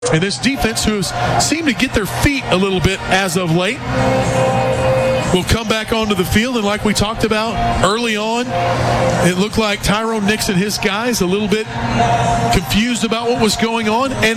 And this defense, who has seemed to get their feet a little bit as of late, will come back onto the field. And like we talked about early on, it looked like Tyrone Nix and his guys a little bit confused about what was going on, and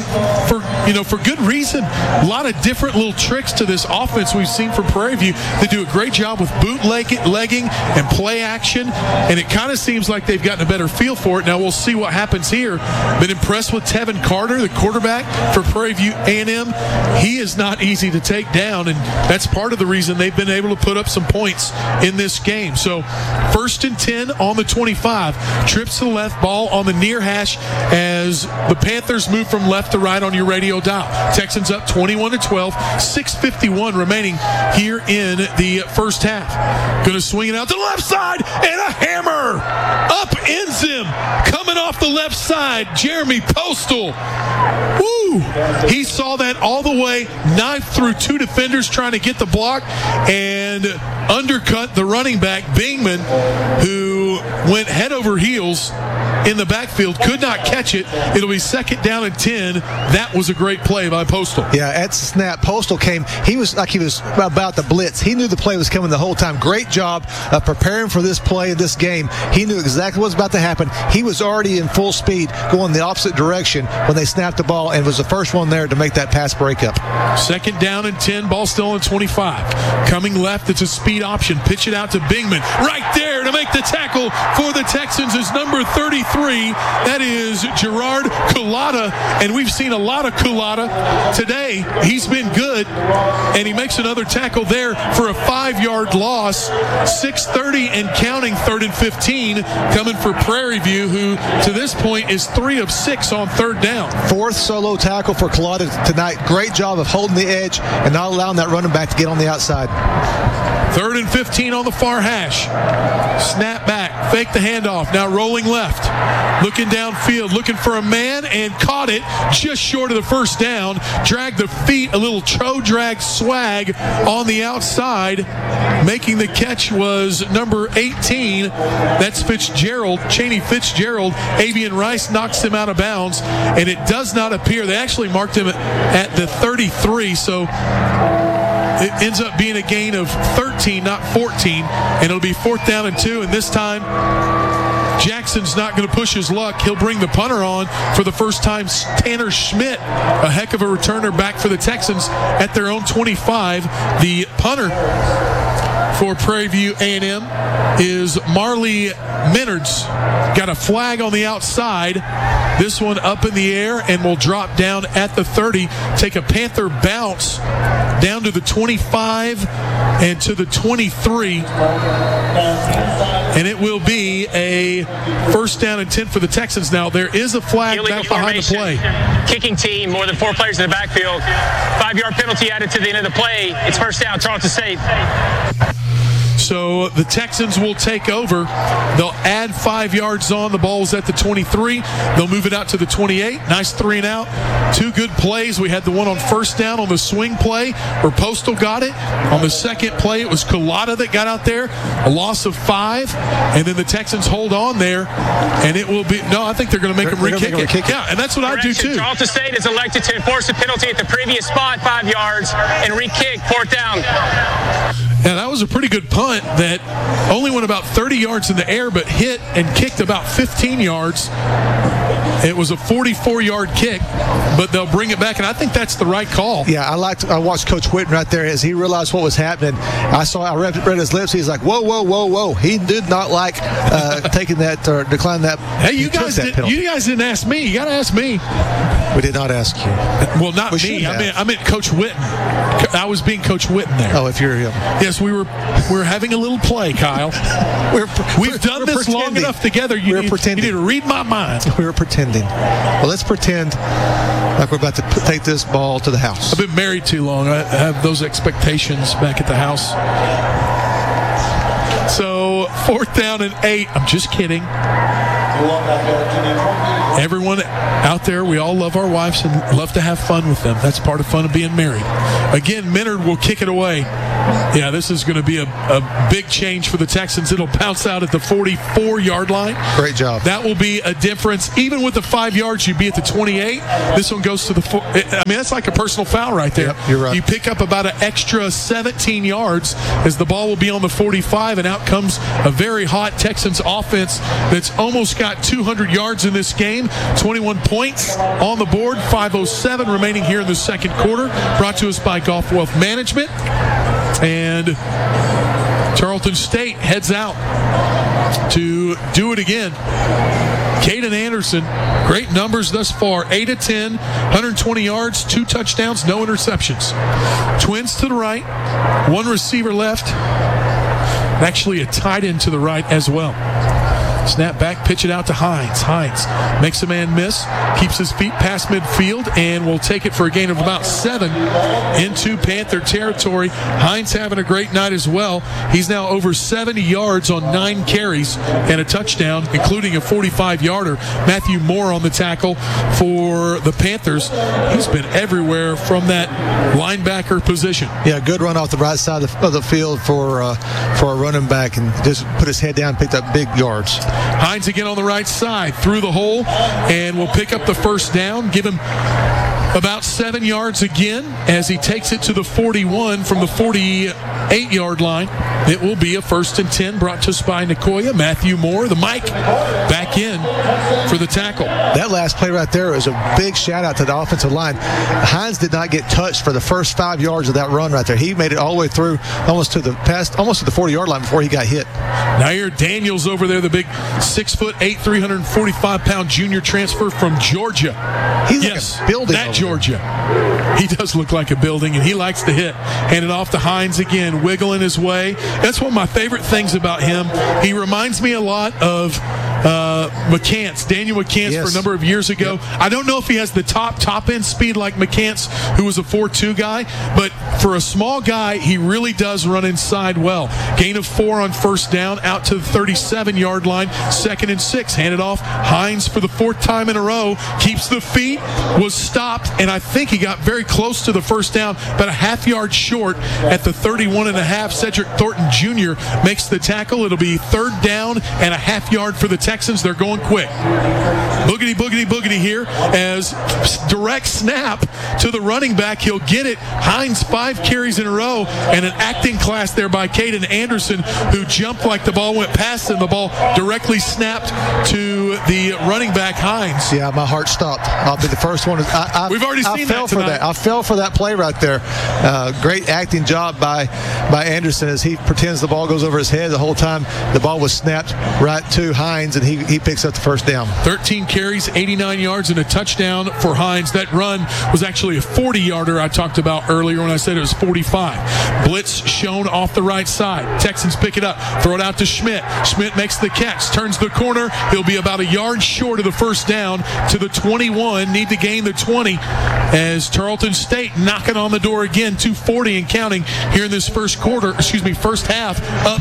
for good reason. A lot of different little tricks to this offense we've seen from Prairie View. They do a great job with bootlegging and play action, and it kind of seems like they've gotten a better feel for it. Now we'll see what happens here. Been impressed with Tevin Carter, the quarterback for Prairie View A&M. He is not easy to take down, and that's part of the reason they've been able to put up some points in this game. So 1st and 10 on the 25. Trips to the left, ball on the near hash as the Panthers move from left to right on your radio dial. Texans up 21-12, 6:51 remaining here in the first half. Going to swing it out to the left side, and a hammer up ends him. Coming off the left side, Jeremy Postal. Woo! He saw that all the way, knifed through two defenders trying to get the block, and undercut the running back, Bingman, who went head over heels in the backfield, could not catch it. It'll be 2nd down and 10. That was a great play by Postal. Yeah, at the snap, Postal came. He was about the blitz. He knew the play was coming the whole time. Great job of preparing for this play in this game. He knew exactly what was about to happen. He was already in full speed going the opposite direction when they snapped the ball, and was the first one there to make that pass breakup. 2nd down and 10. Ball still on 25. Coming left, it's a speed option. Pitch it out to Bingman. Right there to make the tackle for the Texans is number 33. That is Gerard Culata, and we've seen a lot of Culata today. He's been good, and he makes another tackle there for a 5-yard loss. 6:30 and counting, 3rd and 15 coming for Prairie View, who to this point is 3 of 6 on 3rd down. 4th solo tackle for Culata tonight. Great job of holding the edge and not allowing that running back to get on the outside. 3rd and 15 on the far hash. Snap back, fake the handoff, now rolling left. Looking downfield, looking for a man, and caught it just short of the 1st down. Dragged the feet, a little toe drag swag on the outside. Making the catch was number 18. That's Fitzgerald, Cheney Fitzgerald. Avian Rice knocks him out of bounds, and it does not appear. They actually marked him at the 33, so it ends up being a gain of 13, not 14, and it'll be 4th down and 2, and this time Jackson's not going to push his luck. He'll bring the punter on for the first time. Tanner Schmidt, a heck of a returner back for the Texans at their own 25. The punter for Prairie View A&M is Marley Minards. Got a flag on the outside. This one up in the air and will drop down at the 30. Take a Panther bounce down to the 25 and to the 23. And it will be a 1st down and 10 for the Texans. Now, there is a flag back behind the play. Kicking team, more than 4 players in the backfield. 5-yard penalty added to the end of the play. It's 1st down, Charleston State. So the Texans will take over. They'll add 5 yards on. The ball was at the 23. They'll move it out to the 28. Nice 3 and out. 2 good plays. We had the one on 1st down on the swing play where Postal got it. On the 2nd play, it was Culata that got out there. A loss of 5. And then the Texans hold on there. And it will be, no, I think they're going to make them re-kick it. Yeah, and that's what I do too. Charleston State is elected to enforce the penalty at the previous spot, 5 yards, and re-kick, 4th down. Yeah, that was a pretty good punt that only went about 30 yards in the air, but hit and kicked about 15 yards. It was a 44-yard kick, but they'll bring it back, and I think that's the right call. Yeah, I watched Coach Whitten right there as he realized what was happening. I read his lips. He's like, whoa, whoa, whoa, whoa. He did not like taking that or declining that. Hey, you guys didn't ask me. You got to ask me. We did not ask you. Well, not me. I meant Coach Whitten. I was being Coach Whitten there. Oh, if you're him. Yes, we're having a little play, Kyle. We've done this long enough together. You need to read my mind. We were pretending. Well, let's pretend like we're about to take this ball to the house. I've been married too long. I have those expectations back at the house. So 4th down and 8. I'm just kidding. Everyone out there, we all love our wives and love to have fun with them. That's part of fun of being married. Again, Minard will kick it away. Yeah, this is going to be a big change for the Texans. It'll bounce out at the 44-yard line. Great job. That will be a difference. Even with the 5 yards, you'd be at the 28. This one goes to the 4. I mean, that's like a personal foul right there. Yep, you're right. You pick up about an extra 17 yards as the ball will be on the 45, and out comes a very hot Texans offense that's almost got 200 yards in this game. 21 points on the board. 5:07 remaining here in the second quarter. Brought to us by Golf Wealth Management. And Tarleton State heads out to do it again. Caden Anderson, great numbers thus far. 8 of 10, 120 yards, 2 touchdowns, no interceptions. Twins to the right, 1 receiver left. Actually a tight end to the right as well. Snap back, pitch it out to Hines. Hines makes a man miss, keeps his feet past midfield, and will take it for a gain of about 7 into Panther territory. Hines having a great night as well. He's now over 70 yards on 9 carries and a touchdown, including a 45-yarder. Matthew Moore on the tackle for the Panthers. He's been everywhere from that linebacker position. Yeah, good run off the right side of the field for a running back, and just put his head down and picked up big yards. Hines again on the right side, through the hole, and will pick up the first down, give him about 7 yards again as he takes it to the 41 from the 48-yard line. It will be a 1st and 10 brought to us by Nicoya. Matthew Moore, the mic, back in for the tackle. That last play right there is a big shout out to the offensive line. Hines did not get touched for the first 5 yards of that run right there. He made it all the way through almost to the 40-yard line before he got hit. Nair Daniels over there, the big 6'8", 345-pound junior transfer from Georgia. He's like a building that Georgia. He does look like a building, and he likes to hit. Hand it off to Hines again, wiggling his way. That's one of my favorite things about him. He reminds me a lot of McCants, Daniel McCants, yes, for a number of years ago. Yep. I don't know if he has the top end speed like McCants, who was a 4.2 guy, but for a small guy, he really does run inside well. Gain of 4 on first down, out to the 37-yard line, 2nd and 6. Handed off. Hines for the 4th time in a row. Keeps the feet, was stopped, and I think he got very close to the first down, but a half-yard short at the 31.5. Cedric Thornton Jr. makes the tackle. It'll be 3rd down and a half-yard for the Texans. They're going quick. Boogity, boogity, boogity here as direct snap to the running back. He'll get it. Hines 5 carries in a row, and an acting class there by Caden Anderson, who jumped like the ball went past him. The ball directly snapped to the running back, Hines. Yeah, my heart stopped. I'll be the first one. We've already seen that tonight. I fell for that play right there. Great acting job by Anderson as he pretends the ball goes over his head the whole time. The ball was snapped right to Hines, and he picks up the first down. 13 carries, 89 yards, and a touchdown for Hines. That run was actually a 40-yarder I talked about earlier when I said it was 45. Blitz shown off the right side. Texans pick it up, throw it out to Schmidt. Schmidt makes the catch, turns the corner. He'll be about a yard short of the first down to the 21. Need to gain the 20 as Tarleton State knocking on the door again. 2:40 and counting here in this first half, up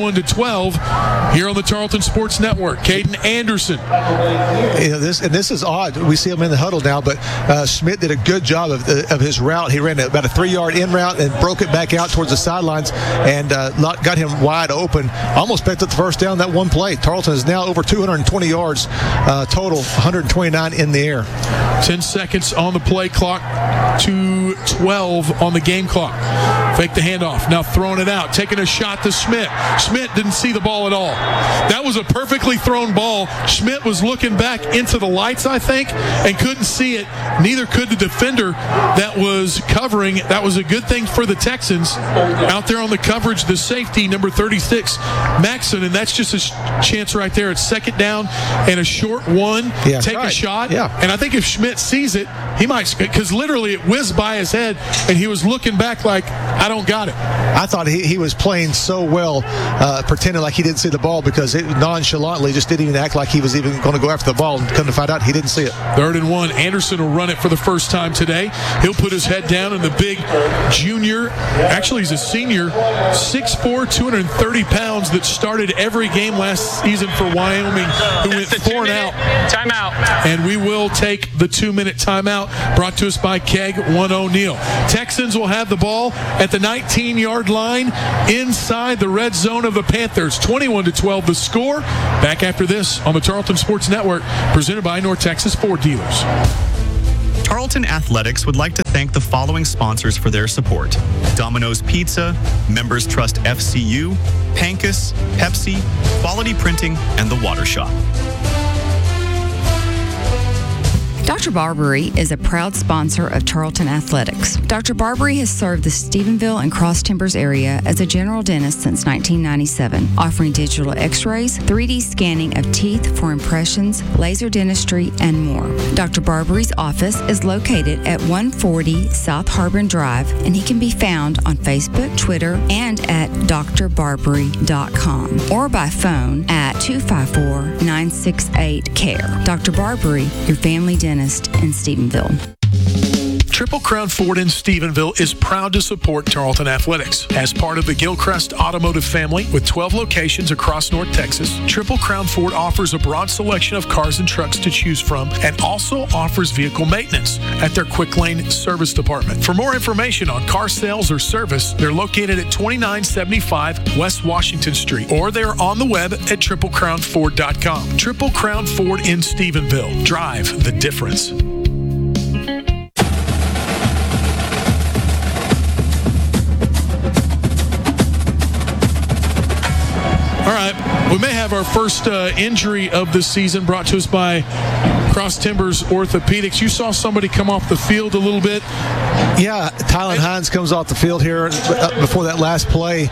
21-12 here on the Tarleton Sports Network. Caden Anderson. This is odd. We see him in the huddle now, but Schmidt did a good job of his route. He ran about a 3-yard in route and broke it back out towards the sidelines and got him wide open. Almost picked up the first down that one play. Tarleton is now over 220 yards total, 129 in the air. 10 seconds on the play clock, 2:12 on the game clock. Fake the handoff. Now throwing it out. Taking a shot to Schmidt. Schmidt didn't see the ball at all. That was a perfectly thrown ball. Schmidt was looking back into the lights, I think, and couldn't see it. Neither could the defender that was covering. That was a good thing for the Texans. Out there on the coverage, the safety, number 36, Maxson, and that's just a chance right there. It's 2nd down and a short one. Yeah, Take right. a shot. Yeah. And I think if Schmidt sees it, he might, because literally it whizzed by his head, and he was looking back like, I don't got it. I thought he was playing so well, pretending like he didn't see the ball because it nonchalantly just didn't even act like he was even going to go after the ball, and come to find out he didn't see it. 3rd and 1. Anderson will run it for the first time today. He'll put his head down, and the big junior, actually he's a senior, 6'4", 230 pounds, that started every game last season for Wyoming, who went 4 and out. Timeout. And we will take the 2-minute timeout, brought to us by Keg One O'Neill. Texans will have the ball at the 19-yard line inside the red zone of the Panthers. 21-12 the score. Back after this on the Tarleton Sports Network, presented by North Texas Ford Dealers. Tarleton Athletics would like to thank the following sponsors for their support: Domino's Pizza, Members Trust FCU, Pancus, Pepsi, Quality Printing, and The Water Shop. Dr. Barbary is a proud sponsor of Tarleton Athletics. Dr. Barbary has served the Stephenville and Cross Timbers area as a general dentist since 1997, offering digital x-rays, 3D scanning of teeth for impressions, laser dentistry, and more. Dr. Barbary's office is located at 140 South Harbin Drive, and he can be found on Facebook, Twitter, and at drbarbary.com, or by phone at 254-968-CARE. Dr. Barbary, your family dentist in Stephenville. Triple Crown Ford in Stephenville is proud to support Tarleton Athletics. As part of the Gilchrist Automotive family with 12 locations across North Texas, Triple Crown Ford offers a broad selection of cars and trucks to choose from, and also offers vehicle maintenance at their Quick Lane Service Department. For more information on car sales or service, they're located at 2975 West Washington Street, or they're on the web at triplecrownford.com. Triple Crown Ford in Stephenville. Drive the difference. All right, we may have our first injury of the season, brought to us by Cross Timbers Orthopedics. You saw somebody come off the field a little bit. Yeah, Tylen Hines comes off the field here before that last play.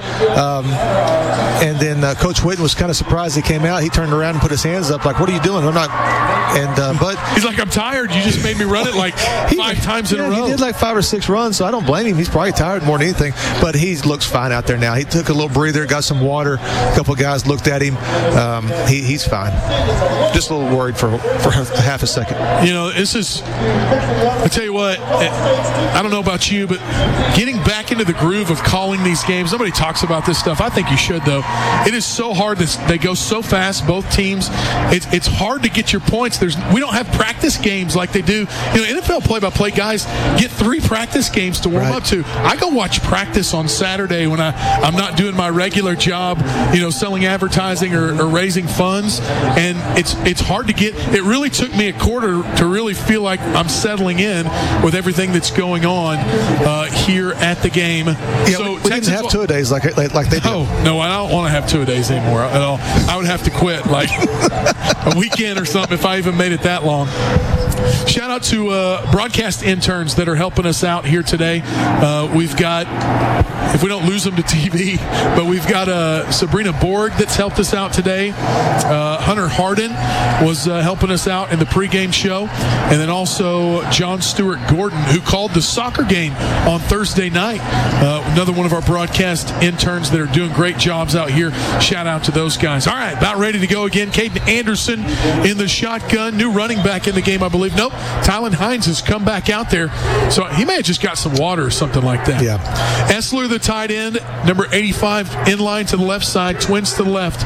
And then Coach Whitten was kind of surprised he came out. He turned around and put his hands up like, "What are you doing?" I'm not. And but he's like, "I'm tired. You just made me run it like 5 times in a row." He did like 5 or 6 runs, so I don't blame him. He's probably tired more than anything. But he looks fine out there now. He took a little breather, got some water. A couple of guys looked at him. He's fine. Just a little worried for half a second. You know, this is. I tell you what. I don't know about you, but getting back into the groove of calling these games. Nobody talks about this stuff. I think you should, though. It is so hard. They go so fast, both teams. It's hard to get your points. We don't have practice games like they do. You know, NFL play-by-play guys get 3 practice games to warm up to. I go watch practice on Saturday when I'm not doing my regular job, you know, selling advertising or raising funds, and it's hard to get. It really took me a quarter to really feel like I'm settling in with everything that's going on here at the game. Yeah, so we didn't have 2-a-days like they did. No, I don't want to have 2-a-days anymore at all. I would have to quit like a weekend or something if I even made it that long. Shout out to broadcast interns that are helping us out here today. We've got, if we don't lose them to TV, but we've got Sabrina Borg that's helped us out today. Hunter Harden was helping us out in the pregame show. And then also John Stewart Gordon, who called the soccer game on Thursday night. Another one of our broadcast interns that are doing great jobs out here. Shout out to those guys. All right, about ready to go again. Caden Anderson in the shotgun. New running back in the game, I believe. Nope, Tylen Hines has come back out there. So he may have just got some water or something like that. Yeah. Essler, the tight end, number 85, in line to the left side, twins to the left.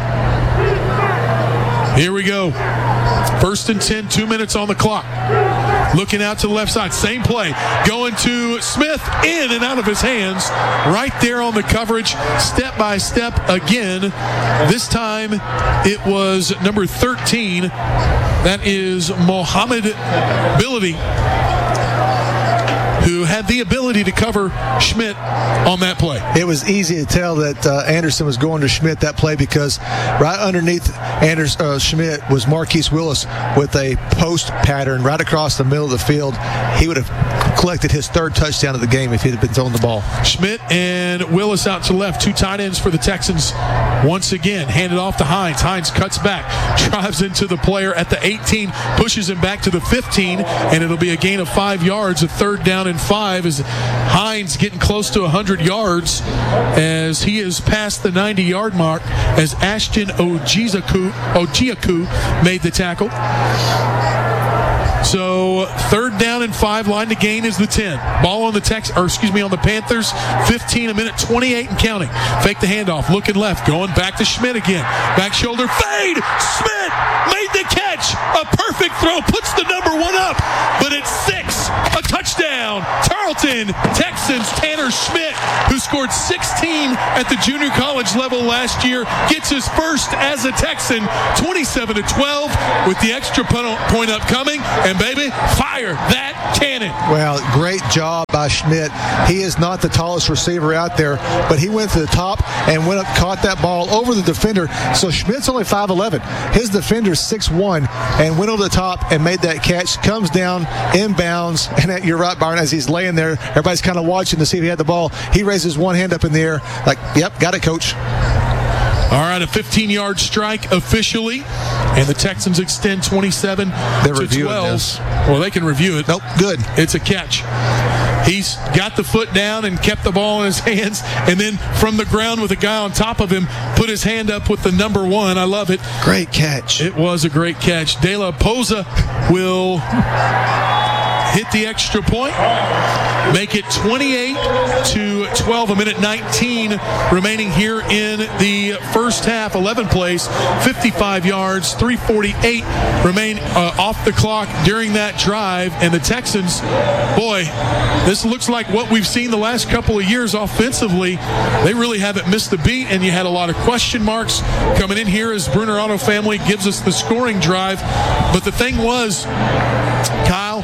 Here we go. 1st and 10, 2 minutes on the clock. Looking out to the left side. Same play. Going to Smith. In and out of his hands. Right there on the coverage. Step by step again. This time it was number 13. That is Mohammed Bility, who had the ability to cover Schmidt on that play. It was easy to tell that Anderson was going to Schmidt that play because right underneath Schmidt was Marquise Willis with a post pattern right across the middle of the field. He would have collected his third touchdown of the game if he had been throwing the ball. Schmidt and Willis out to left. Two tight ends for the Texans once again. Handed off to Hines. Hines cuts back, drives into the player at the 18, pushes him back to the 15, and it'll be a gain of 5 yards, a 3rd down and 5 as Hines getting close to 100 yards as he is past the 90-yard mark as Ashton Ojiaku made the tackle. So 3rd down and 5, line to gain is the 10. Ball on the on the Panthers, 15 a minute, 28 and counting. Fake the handoff, looking left, going back to Schmidt again. Back shoulder fade. Schmidt made the catch. A perfect throw, puts the number 1 up, but it's 6. A touchdown. Tarleton Texans. Tanner Schmidt, who scored 16 at the junior college level last year, gets his first as a Texan, 27-12 with the extra point upcoming. And baby, fire that cannon. Well, great job by Schmidt. He is not the tallest receiver out there, but he went to the top and went up, caught that ball over the defender. So Schmidt's only 5'11". His defender's 6'1", and went over the top and made that catch. Comes down, inbounds, and you're right, Byron, as he's laying there, everybody's kind of watching to see if he had the ball. He raises one hand up in the air like, yep, got it, coach. All right, a 15-yard strike officially, and the Texans extend 27 to 12. This. Well, they can review it. Nope, good. It's a catch. He's got the foot down and kept the ball in his hands, and then from the ground with a guy on top of him, put his hand up with the number 1. I love it. Great catch. It was a great catch. De La Poza will hit the extra point, make it 28-12, a minute 19 remaining here in the first half. 11 plays, 55 yards, 3:48 remain off the clock during that drive. And the Texans, boy, this looks like what we've seen the last couple of years offensively. They really haven't missed a beat, and you had a lot of question marks coming in here as Bruner Auto Family gives us the scoring drive. But the thing was, Kyle,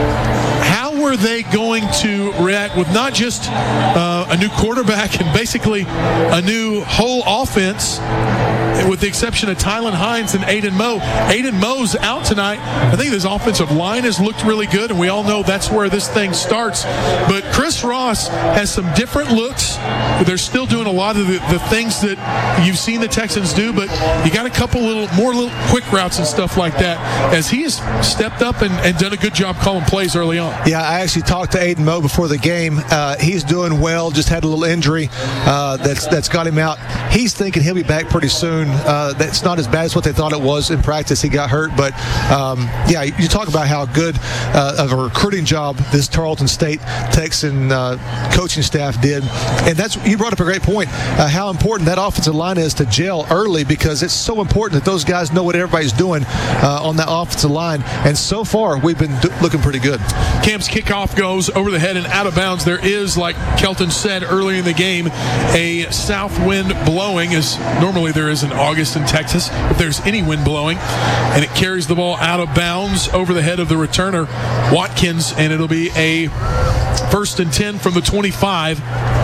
how were they going to react with not just a new quarterback and basically a new whole offense, with the exception of Tylen Hines and Aiden Moe? Aiden Moe's out tonight. I think his offensive line has looked really good, and we all know that's where this thing starts. But Chris Ross has some different looks. They're still doing a lot of the things that you've seen the Texans do, but you got a couple little quick routes and stuff like that, as he has stepped up and done a good job calling plays early on. Yeah, I actually talked to Aiden Moe before the game. He's doing well, just had a little injury that's got him out. He's thinking he'll be back pretty soon. That's not as bad as what they thought it was in practice. He got hurt, but yeah, you talk about how good of a recruiting job this Tarleton State Texan coaching staff did. And you brought up a great point, how important that offensive line is to gel early, because it's so important that those guys know what everybody's doing on that offensive line. And so far, we've been looking pretty good. Cam's kickoff goes over the head and out of bounds. There is, like Kelton said earlier in the game, a south wind blowing, as normally there is in August in Texas, if there's any wind blowing, and it carries the ball out of bounds over the head of the returner, Watkins, and it'll be a 1st and 10 from the 25.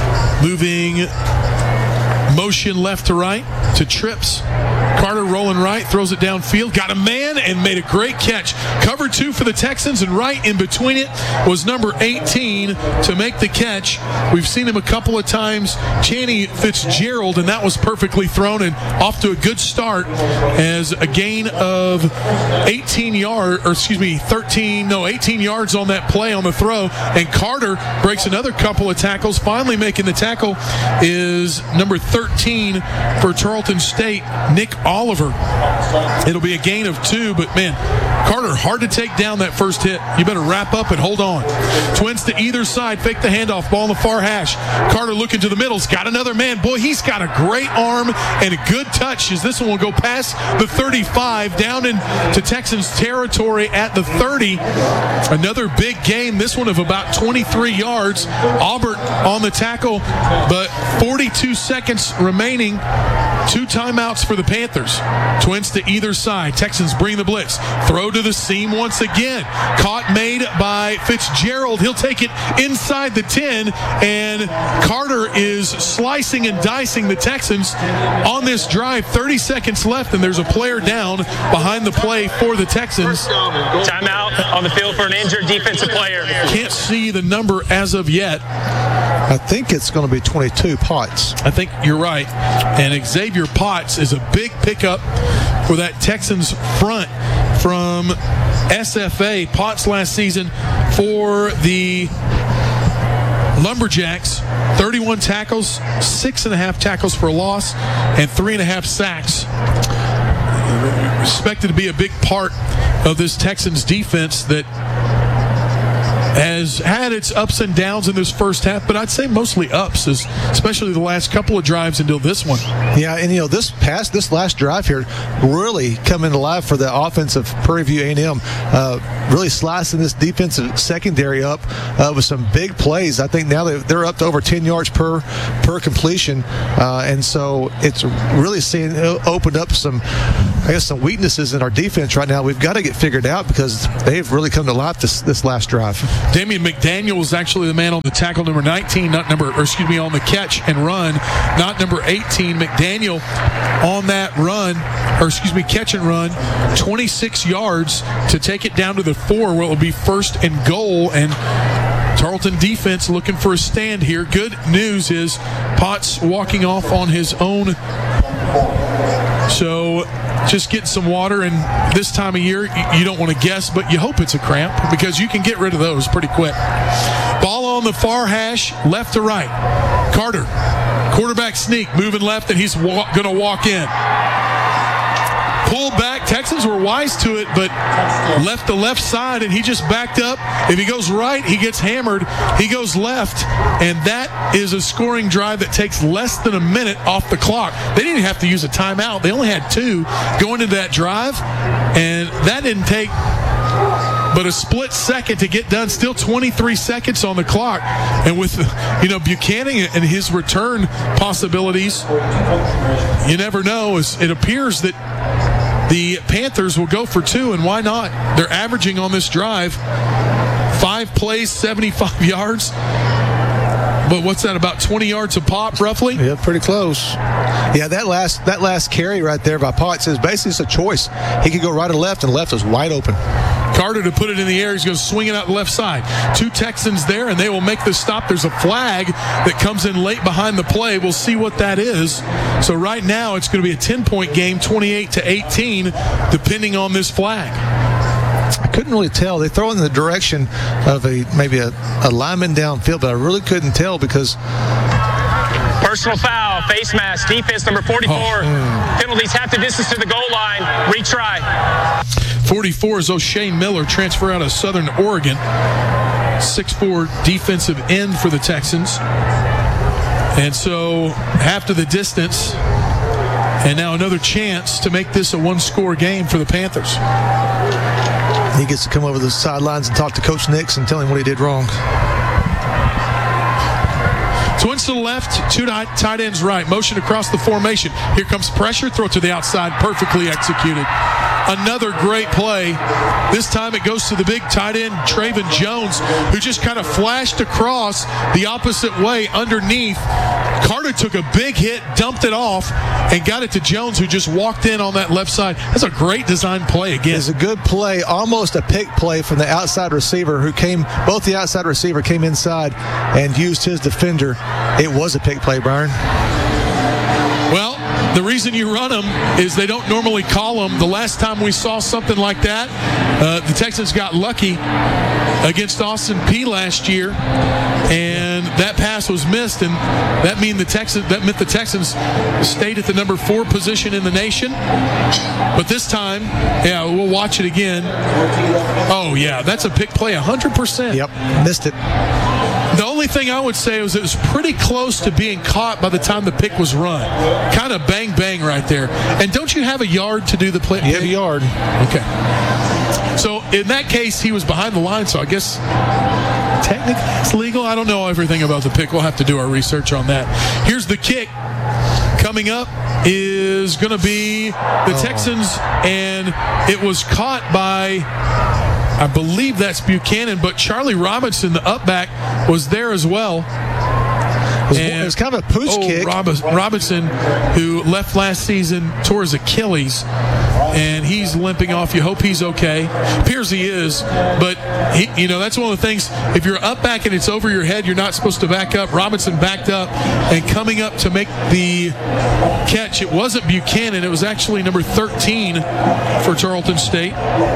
Moving motion left to right to trips. Carter rolling right, throws it downfield, got a man and made a great catch. Cover 2 for the Texans, and right in between it was number 18 to make the catch. We've seen him a couple of times, Channy Fitzgerald, and that was perfectly thrown and off to a good start as a gain of 18 yards on that play on the throw. And Carter breaks another couple of tackles. Finally making the tackle is number 13 for Tarleton State, Nick Oliver. It'll be a gain of 2, but man, Carter, hard to take down that first hit. You better wrap up and hold on. Twins to either side, fake the handoff, ball in the far hash. Carter looking to the middle, he's got another man. Boy, he's got a great arm and a good touch, as this one will go past the 35, down into Texans territory at the 30. Another big game, this one of about 23 yards. Aubert on the tackle, but 42 seconds remaining. 2 timeouts for the Panthers. Twins to either side. Texans bring the blitz. Throw to the seam once again. Caught, made by Fitzgerald. He'll take it inside the 10, and Carter is slicing and dicing the Texans on this drive. 30 seconds left, and there's a player down behind the play for the Texans. Timeout on the field for an injured defensive player. Can't see the number as of yet. I think it's going to be 22 Potts. I think you're right. And Xavier Potts is a big pickup for that Texans front from SFA. Potts last season for the Lumberjacks, 31 tackles, 6.5 tackles for a loss, and 3.5 sacks. Expected to be a big part of this Texans defense that has had its ups and downs in this first half, but I'd say mostly ups, especially the last couple of drives until this one. Yeah, and this last drive here really coming alive for the offense of Prairie View A&M. Really slicing this defensive secondary up with some big plays. I think now they're up to over 10 yards per completion, and so it's really opened up some weaknesses in our defense right now. We've got to get figured out because they've really come to life this last drive. Damian McDaniel was actually the man on the tackle, number 19, on the catch and run, not number 18. McDaniel on that catch and run, 26 yards to take it down to the 4, where it will be 1st and goal, and Tarleton defense looking for a stand here. Good news is Potts walking off on his own. So just getting some water, and this time of year you don't want to guess, but you hope it's a cramp because you can get rid of those pretty quick. Ball on the far hash, left to right. Carter, quarterback sneak, moving left, and he's going to walk in. Pulled back. Texans were wise to it, but left the left side, and he just backed up. If he goes right, he gets hammered. He goes left, and that is a scoring drive that takes less than a minute off the clock. They didn't have to use a timeout. They only had 2 going into that drive, and that didn't take but a split second to get done. Still 23 seconds on the clock, and with Buchanan and his return possibilities, you never know. It appears that the Panthers will go for 2, and why not? They're averaging on this drive 5 plays, 75 yards. But what's that, about 20 yards a pop, roughly? Yeah, pretty close. Yeah, that last carry right there by Potts is basically it's a choice. He could go right or left, and left is wide open. Carter to put it in the air. He's going to swing it out the left side. 2 Texans there, and they will make the stop. There's a flag that comes in late behind the play. We'll see what that is. So right now it's going to be a 10-point game, 28-18, depending on this flag. I couldn't really tell. They throw in the direction of maybe a lineman downfield, but I really couldn't tell because personal foul, face mask, defense number 44. Penalties half the distance to the goal line. Retry. 44 is O'Shane Miller, transfer out of Southern Oregon. 6'4" defensive end for the Texans. And so half to the distance. And now another chance to make this a 1-score game for the Panthers. He gets to come over the sidelines and talk to Coach Nix and tell him what he did wrong. Twins to the left, 2 tight ends right. Motion across the formation. Here comes pressure. Throw it to the outside. Perfectly executed. Another great play. This time it goes to the big tight end, Traven Jones, who just kind of flashed across the opposite way underneath. Carter took a big hit, dumped it off, and got it to Jones, who just walked in on that left side. That's a great design play again. It's a good play, almost a pick play from the outside receiver both the outside receiver came inside and used his defender. It was a pick play, Byron. Well, the reason you run them is they don't normally call them. The last time we saw something like that, the Texans got lucky against Austin Peay last year, and that pass was missed, and that meant the Texans stayed at the number 4 position in the nation. But this time, we'll watch it again. Oh yeah, that's a pick play, 100%. Yep, missed it. The only thing I would say was it was pretty close to being caught by the time the pick was run. Kind of bang, bang right there. And don't you have a yard to do the play? You have a yard. Okay. So in that case, he was behind the line, so I guess technically it's legal. I don't know everything about the pick. We'll have to do our research on that. Here's the kick. Coming up is going to be the Texans, and it was caught by, I believe that's Buchanan, but Charlie Robinson, the up back, was there as well. It was kind of a pooch kick. Robinson, who left last season, tore his Achilles, and he's limping off. You hope he's okay. Appears he is, but that's one of the things. If you're up back and it's over your head, you're not supposed to back up. Robinson backed up and coming up to make the catch. It wasn't Buchanan. It was actually number 13 for Tarleton State.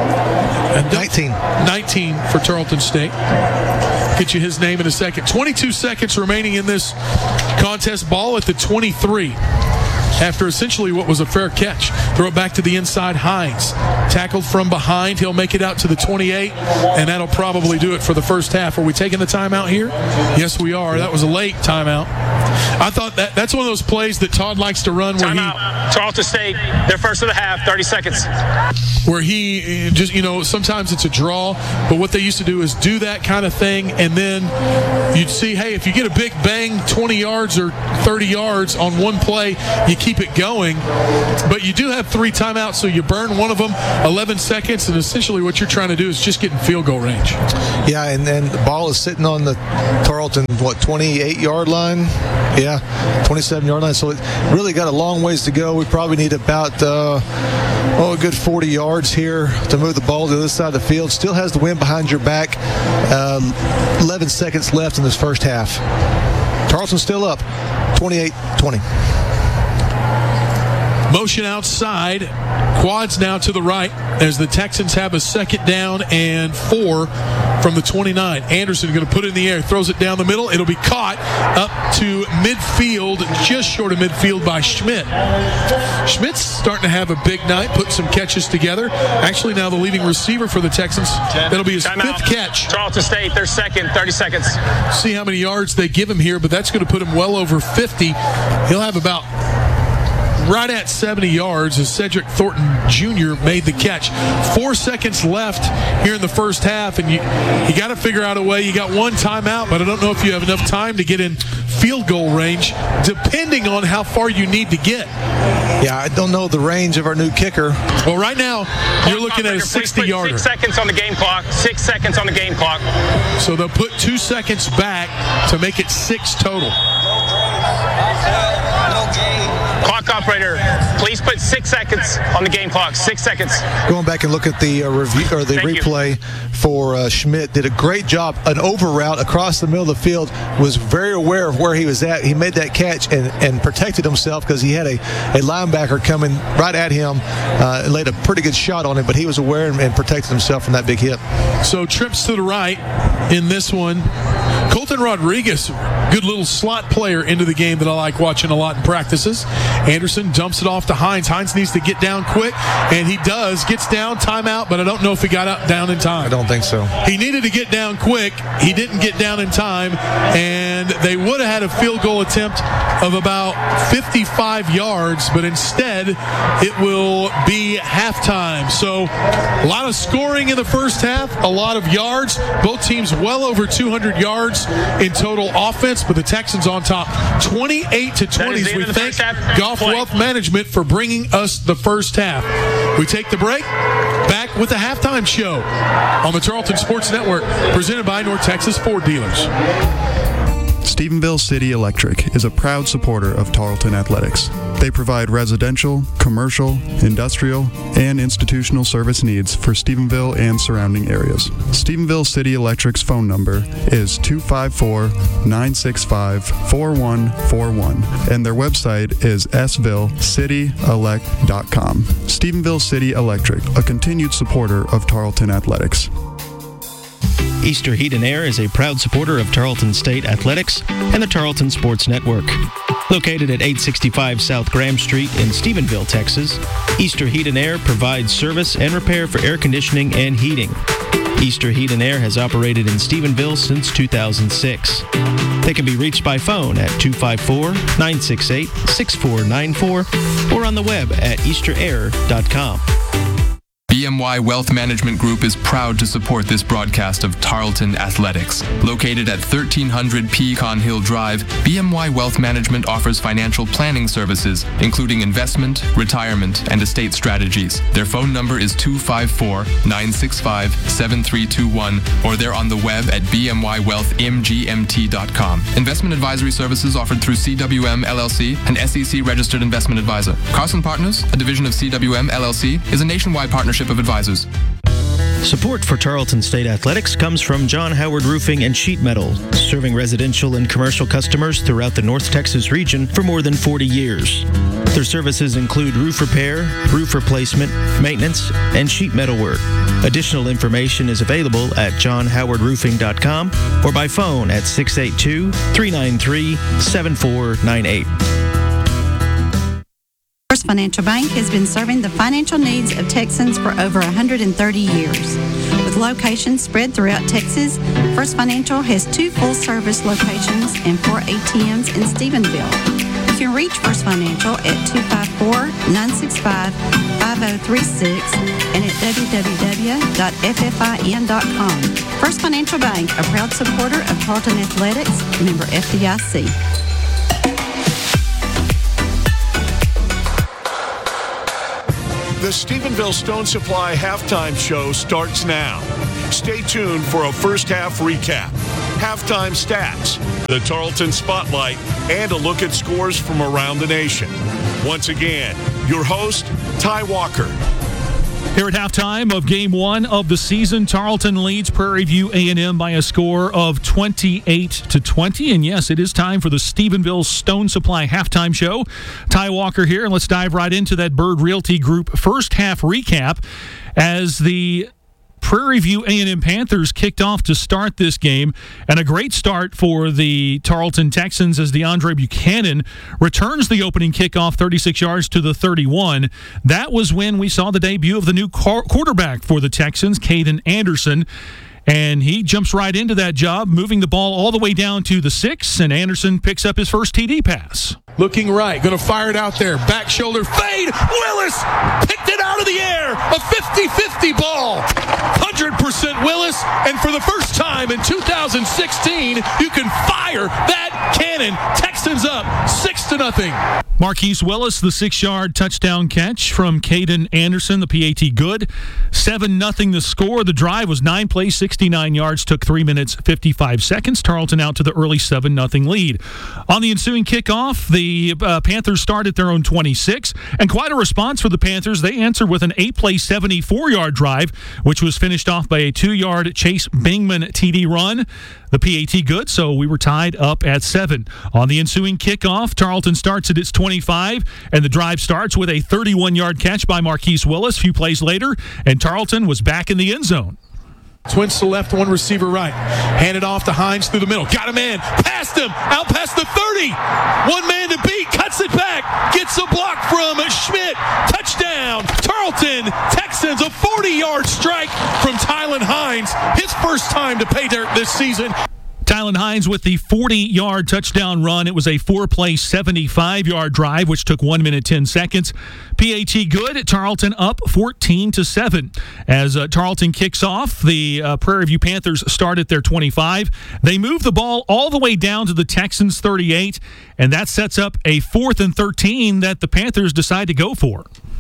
19 for Tarleton State. Get you his name in a second. 22 seconds remaining in this contest. Ball at the 23. After essentially what was a fair catch. Throw it back to the inside. Hines tackled from behind. He'll make it out to the 28, and that'll probably do it for the first half. Are we taking the timeout here? Yes, we are. That was a late timeout. I thought that's one of those plays that Todd likes to run where timeout. Tarleton State, their first of the half, 30 seconds. Where he just, sometimes it's a draw, but what they used to do is do that kind of thing, and then you'd see, hey, if you get a big bang 20 yards or 30 yards on one play, you keep it going. But you do have 3 timeouts, so you burn one of them, 11 seconds, and essentially what you're trying to do is just get in field goal range. Yeah, and then the ball is sitting on the Tarleton, 28-yard line? Yeah, 27-yard line. So it really got a long ways to go. We probably need about a good 40 yards here to move the ball to the other side of the field. Still has the wind behind your back. 11 seconds left in this first half. Tarleton still up, 28-20. Motion outside. Quads now to the right as the Texans have a second down and 4 from the 29. Anderson going to put it in the air, throws it down the middle. It'll be caught up to midfield, just short of midfield by Schmidt. Schmidt's starting to have a big night, put some catches together. Actually now the leading receiver for the Texans. That'll be his 5th catch. Tarleton State, their second, 30 seconds. See how many yards they give him here, but that's going to put him well over 50. He'll have about right at 70 yards as Cedric Thornton Jr. made the catch. 4 seconds left here in the first half, and you got to figure out a way. You got 1 timeout, but I don't know if you have enough time to get in field goal range, depending on how far you need to get. Yeah, I don't know the range of our new kicker. Well, right now, you're looking at a 60-yarder. 6 seconds on the game clock. 6 seconds on the game clock. So they'll put 2 seconds back to make it 6 total. Clock operator, please put 6 seconds on the game clock. 6 seconds. Going back and look at the review or the replay for Schmidt, did a great job. An over route across the middle of the field, was very aware of where he was at. He made that catch and protected himself because he had a linebacker coming right at him and laid a pretty good shot on him, but he was aware and protected himself from that big hit. So trips to the right in this one. Colton Rodriguez, good little slot player into the game that I like watching a lot in practices. Anderson dumps it off to Hines. Hines needs to get down quick, and he does. Gets down, timeout, but I don't know if he got down in time. I don't think so. He needed to get down quick. He didn't get down in time, and they would have had a field goal attempt of about 55 yards, but instead it will be halftime. So a lot of scoring in the first half, a lot of yards. Both teams well over 200 yards in total offense, but the Texans on top 28-20. We thank Golf Wealth Management for bringing us the first half. We take the break. Back with the halftime show on the Tarleton Sports Network, presented by North Texas Ford Dealers. Stephenville City Electric is a proud supporter of Tarleton Athletics. They provide residential, commercial, industrial, and institutional service needs for Stephenville and surrounding areas. Stephenville City Electric's phone number is 254-965-4141, and their website is svillecityelect.com. Stephenville City Electric, a continued supporter of Tarleton Athletics. Easter Heat and Air is a proud supporter of Tarleton State Athletics and the Tarleton Sports Network. Located at 865 South Graham Street in Stephenville, Texas, Easter Heat and Air provides service and repair for air conditioning and heating. Easter Heat and Air has operated in Stephenville since 2006. They can be reached by phone at 254-968-6494 or on the web at easterair.com. BMY Wealth Management Group is proud to support this broadcast of Tarleton Athletics. Located at 1300 Pecan Hill Drive, BMY Wealth Management offers financial planning services, including investment, retirement, and estate strategies. Their phone number is 254-965-7321, or they're on the web at bmywealthmgmt.com. Investment advisory services offered through CWM LLC, an SEC-registered investment advisor. Carson Partners, a division of CWM LLC, is a nationwide partnership of advisors. Support for Tarleton State Athletics comes from John Howard Roofing and Sheet Metal, serving residential and commercial customers throughout the North Texas region for more than 40 years. Their services include roof repair, roof replacement, maintenance, and sheet metal work. Additional information is available at johnhowardroofing.com or by phone at 682-393-7498. First Financial Bank has been serving the financial needs of Texans for over 130 years. With locations spread throughout Texas, First Financial has 2 full-service locations and 4 ATMs in Stephenville. You can reach First Financial at 254-965-5036 and at www.ffin.com. First Financial Bank, a proud supporter of Tarleton Athletics, member FDIC. The Stephenville Stone Supply halftime show starts now. Stay tuned for a first half recap, halftime stats, the Tarleton Spotlight, and a look at scores from around the nation. Once again, your host, Ty Walker. Here at halftime of Game 1 of the season, Tarleton leads Prairie View A&M by a score of 28-20. And yes, it is time for the Stephenville Stone Supply halftime show. Ty Walker here, and let's dive right into that Bird Realty Group first half recap as the Prairie View A&M Panthers kicked off to start this game, and a great start for the Tarleton Texans as DeAndre Buchanan returns the opening kickoff 36 yards to the 31. That was when we saw the debut of the new quarterback for the Texans, Caden Anderson, and he jumps right into that job, moving the ball all the way down to the 6, and Anderson picks up his first TD pass. Looking right, going to fire it out there. Back shoulder fade. Willis picked it out of the air. A 50-50 ball. 100% Willis. And for the first time in 2016, you can fire that cannon. Texans up 6-0. Marquise Willis, the 6-yard touchdown catch from Caden Anderson, the PAT good. 7-0 the score. The drive was 9 plays, 69 yards, took 3 minutes, 55 seconds. Tarleton out to the early 7-0 lead. On the ensuing kickoff, the Panthers start at their own 26, and quite a response for the Panthers. They answered with an 8-play, 74-yard drive, which was finished off by a 2-yard Chase Bingman TD run. The PAT good, so we were tied up at 7. On the ensuing kickoff, Tarleton starts at its 25, and the drive starts with a 31-yard catch by Marquise Willis. A few plays later, and Tarleton was back in the end zone. Twins to left, one receiver right. Handed off to Hines through the middle. Got a man. Past him. Out past the 30. One man to beat. Cuts it back. Gets a block from Schmidt. Touchdown. Tarleton Texans. A 40-yard strike from Tylen Hines. His first time to pay dirt this season. Tylen Hines with the 40-yard touchdown run. It was a 4-play, 75-yard drive, which took 1 minute, 10 seconds. PAT good. Tarleton up 14-7. As Tarleton kicks off, the Prairie View Panthers start at their 25. They move the ball all the way down to the Texans' 38, and that sets up a 4th and 13 that the Panthers decide to go for.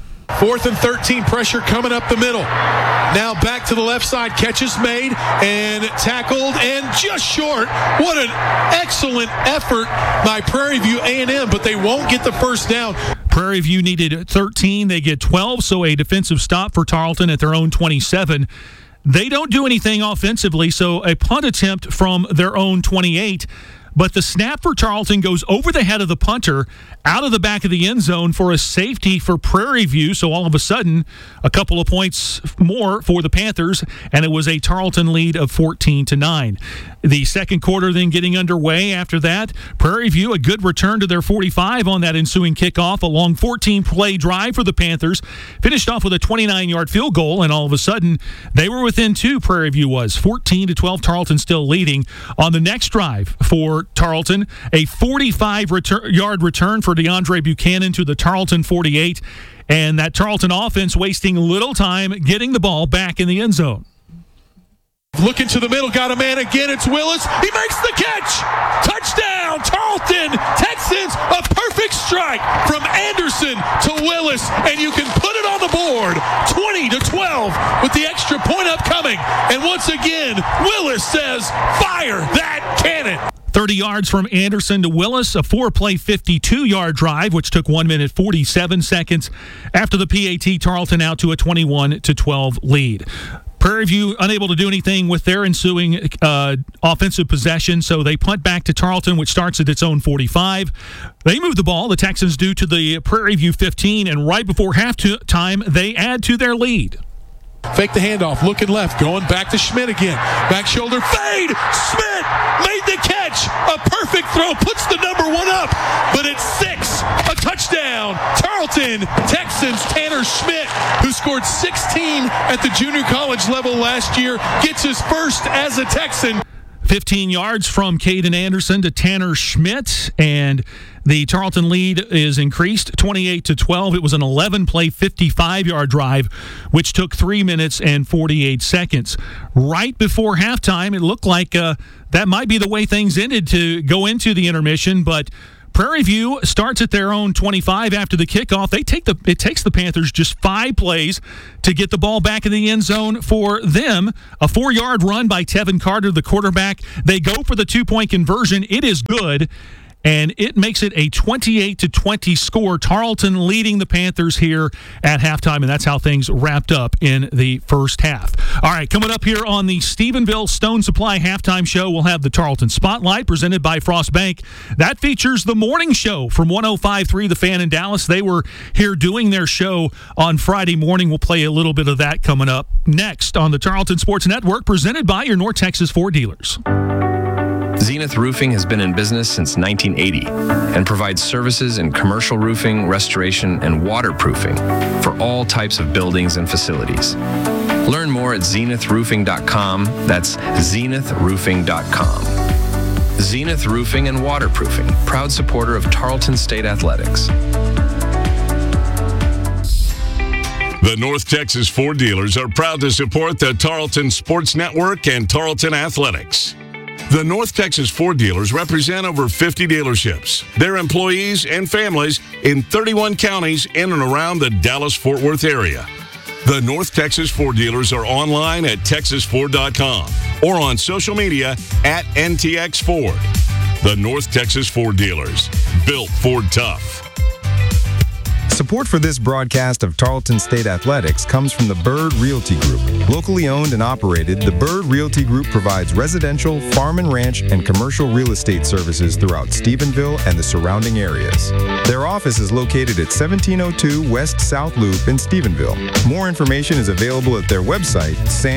4th and 13, pressure coming up the middle. Now back to the left side. Catch is made and tackled and just short. What an excellent effort by Prairie View A&M, but they won't get the first down. Prairie View needed 13. They get 12, so a defensive stop for Tarleton at their own 27. They don't do anything offensively, so a punt attempt from their own 28. But the snap for Tarleton goes over the head of the punter, out of the back of the end zone for a safety for Prairie View. So all of a sudden, a couple of points more for the Panthers, and it was a Tarleton lead of 14-9. The second quarter then getting underway after that. Prairie View, a good return to their 45 on that ensuing kickoff. A long 14-play drive for the Panthers. Finished off with a 29-yard field goal, and all of a sudden, they were within 2, Prairie View was. 14-12, Tarleton still leading. On the next drive for Tarleton, a 45-yard return for DeAndre Buchanan to the Tarleton 48. and that Tarleton offense wasting little time getting the ball back in the end zone. Looking to the middle, got a man again. It's Willis. He makes the catch. Touchdown, Tarleton Texans. A perfect strike from Anderson to Willis, and you can put it on the board. 20-12 with the extra point upcoming. And once again, Willis says, "Fire that cannon." 30 yards from Anderson to Willis, a 4-play 52-yard drive, which took 1 minute 47 seconds. After the PAT, Tarleton out to a 21-12 lead. Prairie View unable to do anything with their ensuing offensive possession, so they punt back to Tarleton, which starts at its own 45. They move the ball, the Texans do, to the Prairie View 15, and right before halftime, they add to their lead. Fake the handoff, looking left, going back to Schmidt again. Back shoulder, fade! Schmidt made the catch! A perfect throw, puts the number 1 up, but it's 6. A touchdown! Tarleton Texans, Tanner Schmidt, who scored 16 at the junior college level last year, gets his first as a Texan. 15 yards from Caden Anderson to Tanner Schmidt, and the Tarleton lead is increased 28-12. It was an 11-play 55-yard drive, which took 3 minutes and 48 seconds. Right before halftime, it looked like that might be the way things ended to go into the intermission, but Prairie View starts at their own 25 after the kickoff. It takes the Panthers just 5 plays to get the ball back in the end zone for them. A 4-yard run by Tevin Carter, the quarterback. They go for the 2-point conversion. It is good, and it makes it a 28-20 score. Tarleton leading the Panthers here at halftime, and that's how things wrapped up in the first half. All right, coming up here on the Stephenville Stone Supply halftime show, we'll have the Tarleton Spotlight presented by Frost Bank. That features the morning show from 105.3 The Fan in Dallas. They were here doing their show on Friday morning. We'll play a little bit of that coming up next on the Tarleton Sports Network, presented by your North Texas Ford dealers. Zenith Roofing has been in business since 1980 and provides services in commercial roofing, restoration, and waterproofing for all types of buildings and facilities. Learn more at zenithroofing.com. That's zenithroofing.com. Zenith Roofing and Waterproofing, proud supporter of Tarleton State Athletics. The North Texas Ford dealers are proud to support the Tarleton Sports Network and Tarleton Athletics. The North Texas Ford dealers represent over 50 dealerships, their employees and families in 31 counties in and around the Dallas-Fort Worth area. The North Texas Ford dealers are online at texasford.com or on social media at NTX Ford. The North Texas Ford dealers, built Ford tough. Support for this broadcast of Tarleton State Athletics comes from the Bird Realty Group. Locally owned and operated, the Bird Realty Group provides residential, farm and ranch, and commercial real estate services throughout Stephenville and the surrounding areas. Their office is located at 1702 West South Loop in Stephenville. More information is available at their website,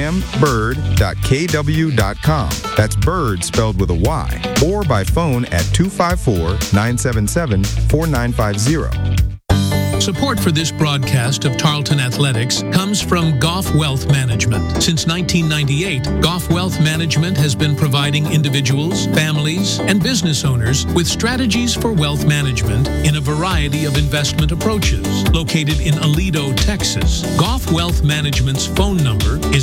sambird.kw.com. That's bird spelled with a Y. Or by phone at 254-977-4950. Support for this broadcast of Tarleton Athletics comes from Goff Wealth Management. Since 1998, Goff Wealth Management has been providing individuals, families, and business owners with strategies for wealth management in a variety of investment approaches. Located in Aledo, Texas, Goff Wealth Management's phone number is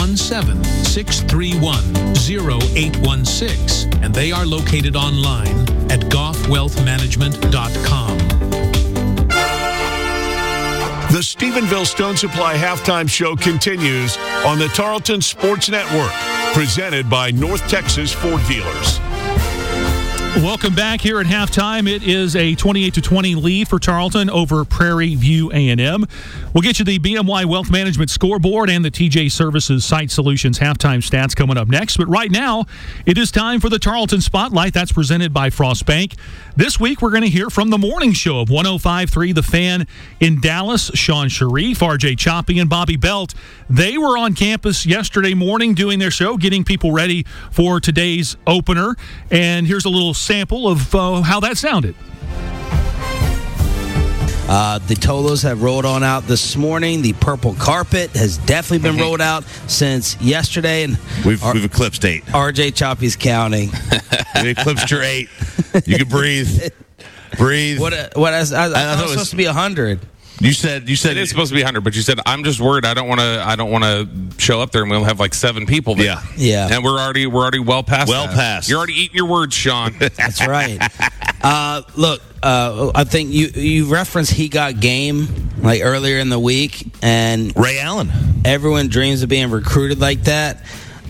817-631-0816, and they are located online at goffwealthmanagement.com. The Stephenville Stone Supply halftime show continues on the Tarleton Sports Network, presented by North Texas Ford dealers. Welcome back here at halftime. It is a 28-20 lead for Tarleton over Prairie View A&M. We'll get you the BMY Wealth Management scoreboard and the TJ Services Site Solutions halftime stats coming up next. But right now, it is time for the Tarleton Spotlight. That's presented by Frost Bank. This week, we're going to hear from the morning show of 105.3 The Fan in Dallas. Sean Sharif, RJ Choppy, and Bobby Belt. They were on campus yesterday morning doing their show, getting people ready for today's opener. And here's a little sample of how that sounded. The Tolos have rolled on out this morning. The purple carpet has definitely been rolled out since yesterday, and we've eclipsed 8. RJ Choppy's counting. We eclipsed your 8. You can breathe. Breathe. I thought it was supposed to be 100. You said it is supposed to be 100, but you said I'm just worried. I don't want to show up there and we'll have like 7 people there. Yeah. And we're already well past. Well that. past. You're already eating your words, Sean. That's right. Look, I think you referenced he got game like earlier in the week, and Ray Allen. Everyone dreams of being recruited like that.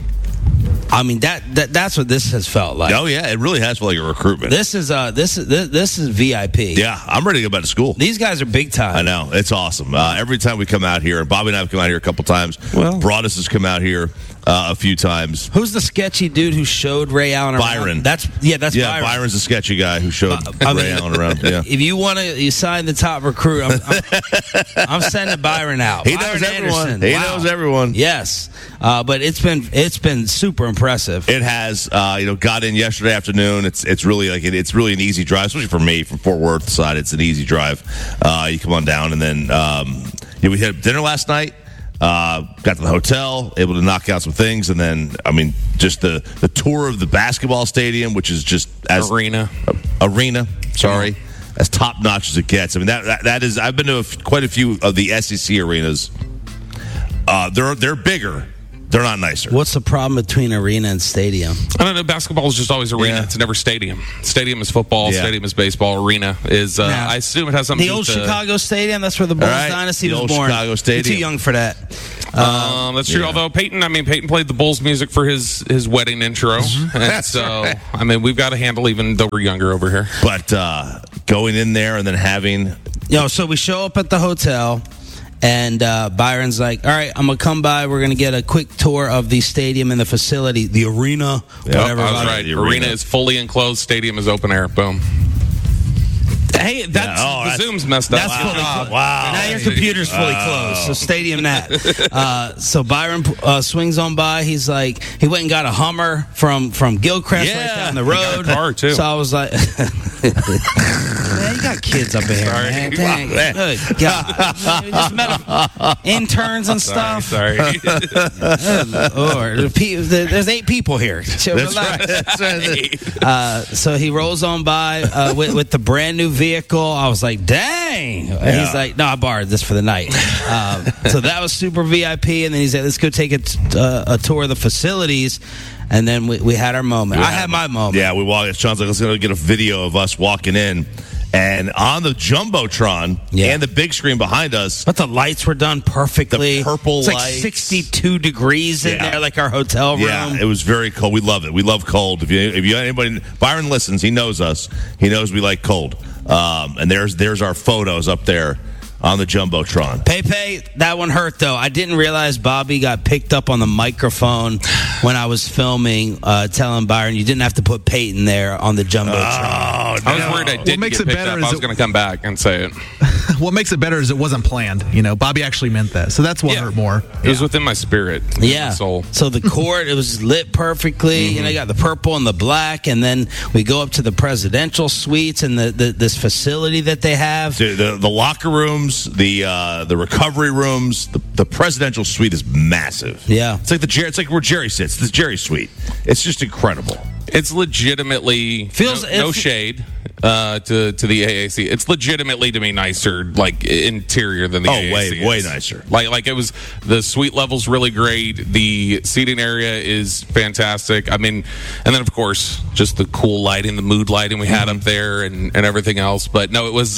I mean that's what this has felt like. Oh yeah, it really has felt like a recruitment. This is VIP. Yeah, I'm ready to go back to school. These guys are big time. I know, it's awesome. Every time we come out here, and Bobby and I have come out here a couple times. Broadus has come out here a few times. Who's the sketchy dude who showed Ray Allen around? Byron. That's Byron. Byron's the sketchy guy who showed Ray Allen around. Yeah. If you want to sign the top recruit, I'm sending Byron out. He Byron knows everyone. Anderson. He Wow. knows everyone. Yes, but it's been super impressive. It has, got in yesterday afternoon. It's really it's really an easy drive, especially for me from Fort Worth side. It's an easy drive. You come on down, and then we had dinner last night. Got to the hotel, able to knock out some things, and then just the tour of the basketball stadium, which is just as arena. Sorry, as top notch as it gets. I mean that is. I've been to quite a few of the SEC arenas. They're bigger. They're not nicer. What's the problem between arena and stadium? I don't know. Basketball is just always arena. Yeah. It's never stadium. Stadium is football. Yeah. Stadium is baseball. Arena is. I assume it has something. The old to Chicago Stadium. That's where the Bulls Right. dynasty The was old born. Chicago Stadium. You're too young for that. That's true. Yeah. Although Peyton played the Bulls music for his wedding intro, and so we've got a handle even though we're younger over here. But going in there and then having, So we show up at the hotel. And Byron's like, all right, I'm going to come by. We're going to get a quick tour of the stadium and the facility, the arena, whatever. I was right. The Arena arena is fully enclosed. Stadium is open air. Boom. Hey, the Zoom's messed up. That's fully closed. Wow. Now your computer's fully closed. So stadium that. So Byron swings on by. He's like, he went and got a Hummer from Gilchrist right down the road. He got a car, too. So I was like, man, you got kids up in here, man. Dang. Good God. We just met interns and stuff. Sorry. Lord. There's 8 people here. So That's relax. right. So he rolls on by with the brand new vehicle. I was like, dang. And he's like, no, I borrowed this for the night. So that was super VIP. And then he's like, let's go take a tour of the facilities. And then we had our moment. I had my moment. Yeah, we walked. Sean's like, let's go get a video of us walking in. And on the Jumbotron and the big screen behind us. But the lights were done perfectly. The purple it's lights. like 62 degrees in there, like our hotel room. Yeah, it was very cold. We love it. We love cold. If you anybody, Byron listens. He knows us. He knows we like cold. And there's our photos up there on the Jumbotron. Pepe, that one hurt though. I didn't realize Bobby got picked up on the microphone when I was filming, telling Byron you didn't have to put Peyton there on the Jumbotron. I was worried I didn't get picked up. I was going to come back and say it. What makes it better is it wasn't planned. Bobby actually meant that. So that's what hurt more. It was within my spirit. Yeah. My soul. So the court, it was lit perfectly. You got the purple and the black, and then we go up to the presidential suites and this facility that they have. The locker rooms, the recovery rooms, the presidential suite is massive. Yeah, it's like where Jerry sits. This Jerry suite. It's just incredible. It's legitimately no shade to the AAC. It's legitimately to me nicer, like interior than the AAC. Way nicer. Like it was. The suite level's really great. The seating area is fantastic. And then of course just the cool lighting, the mood lighting we had up there, and everything else. But no, it was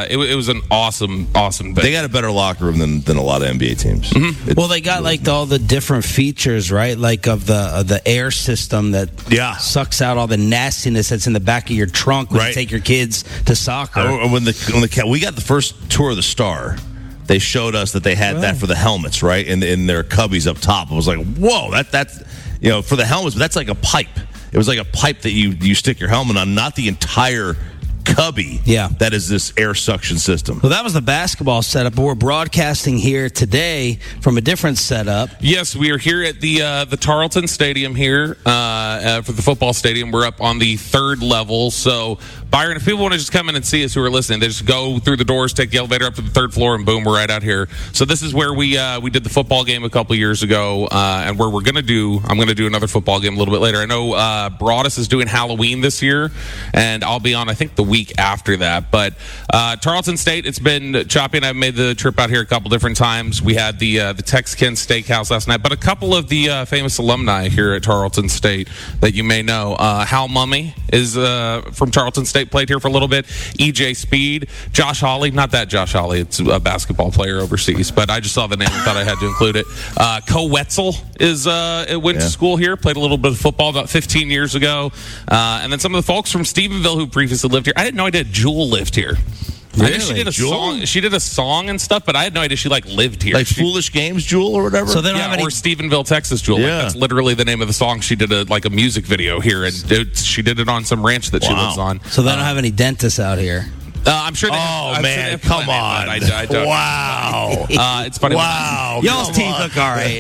an awesome venue. They got a better locker room than a lot of NBA teams. Well, they got all the different features, right? Like of the air system that sucks out all the nastiness that's in the back of your trunk when you take your kids to soccer. When we got the first tour of the Star, they showed us that they had that for the helmets, right? In their cubbies up top. I was like, whoa, that's for the helmets, but that's like a pipe. It was like a pipe that you stick your helmet on, not the entire cubby. Yeah, that is this air suction system. Well, that was the basketball setup, but we're broadcasting here today from a different setup. Yes, we are here at the Tarleton Stadium here for the football stadium. We're up on the 3rd level. So, Byron, if people want to just come in and see us who are listening, they just go through the doors, take the elevator up to the 3rd floor, and boom, we're right out here. So this is where we did the football game a couple years ago, and where I'm going to do another football game a little bit later. I know Broadus is doing Halloween this year, and I'll be on, I think, the week after that. But Tarleton State, it's been choppy, and I've made the trip out here a couple different times. We had the Tex-Kin Steakhouse last night, but a couple of the famous alumni here at Tarleton State that you may know. Hal Mummy is from Tarleton State, played here for a little bit. E.J. Speed, Josh Hawley, not that Josh Hawley, it's a basketball player overseas, but I just saw the name and thought I had to include it. Co Wetzel went to school here, played a little bit of football about 15 years ago. And then some of the folks from Stephenville who previously lived here. I didn't know Jewel lived here. Really? I knew she did a song. She did a song and stuff, but I had no idea she lived here. Like Foolish Games Jewel or whatever. So they don't have any... or Stephenville, Texas Jewel. Yeah. That's literally the name of the song. She did a music video here, and she did it on some ranch that she lives on. So they don't have any dentists out here. I'm sure they have. Man, come on. I don't. Wow. It's funny. Wow. Y'all's teeth look all right.